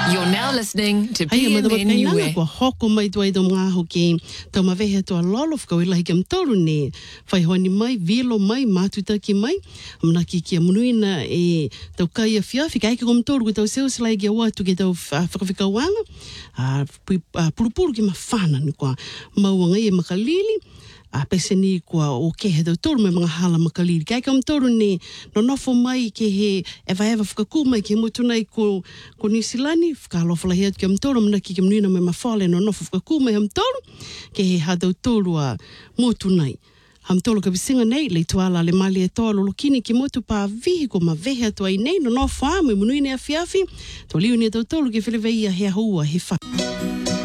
You're now listening to Hai ma PMN Niue. ko hoko mai tuai do ngā hoki tau ma vehe toa lolof ko ilahi ki mtoru ne whai honi mai vilo mai matuta ki mai amna ki kia munuina e tau kai a whiawhi kai ki ko mtoru ko tau seo silai ki a watu ki tau whakawhikawanga purupuru ki ma whana ni kwa maua ngai e makalili a pese ni kua o ke he tau toru me mga hala makaliri. Kai ka mtoru ne no nofo mai ke he ewa whakaku mai ke mutu nei ko New Zealand whakalofa lahi atu ke mtoru mna ki mnuina me mawhale no nofo whakaku mai mtoru ke he ha tau toru a mutu nei. Hamtolo ka bisinga nei le tuala le mali e toa lolokini ki motu pa vihi ko ma vehe atu ai nei no nofo a me munuine a whiawhi to liu ni tau toru ke whilewei a hea hua he wha.